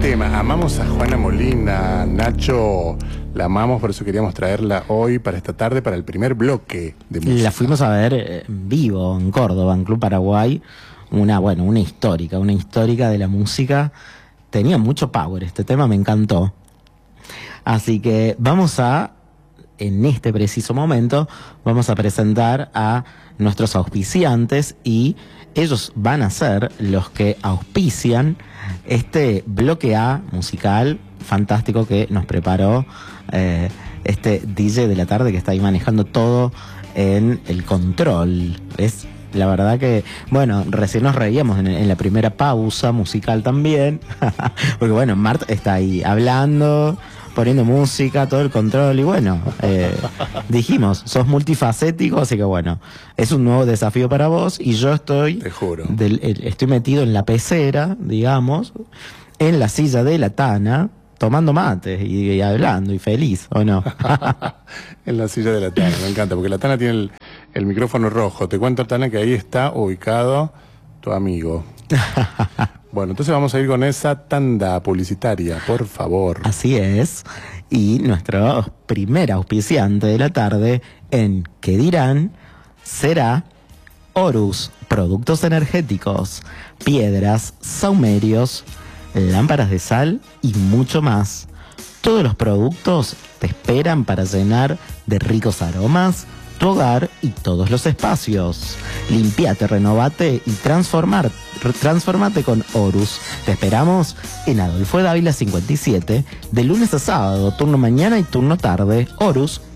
tema. Amamos a Juana Molina, Nacho, la amamos, por eso queríamos traerla hoy para esta tarde, para el primer bloque de música. La fuimos a ver en vivo en Córdoba, en Club Paraguay, una histórica de la música. Tenía mucho power, este tema me encantó. Así que en este preciso momento, vamos a presentar a nuestros auspiciantes y ellos van a ser los que auspician este bloque A musical fantástico que nos preparó este DJ de la tarde que está ahí manejando todo en el control. Es la verdad que, bueno, recién nos reíamos en la primera pausa musical también, porque bueno, Mart está ahí hablando, poniendo música, todo el control, y bueno, dijimos, sos multifacético, así que bueno, es un nuevo desafío para vos, y yo estoy, te juro, estoy metido en la pecera, digamos, en la silla de la Tana, tomando mates y hablando, y feliz, ¿o no? En la silla de la Tana, me encanta, porque la Tana tiene el micrófono rojo. Te cuento, Tana, que ahí está ubicado tu amigo. Bueno, entonces vamos a ir con esa tanda publicitaria, por favor. Así es. Y nuestro primer auspiciante de la tarde en ¿Qué dirán? Será Horus, productos energéticos, piedras, saumerios, lámparas de sal y mucho más. Todos los productos te esperan para llenar de ricos aromas tu hogar y todos los espacios. Limpiate, renovate y transformate con Horus. Te esperamos en Adolfo Dávila 57, de lunes a sábado, turno mañana y turno tarde. Horus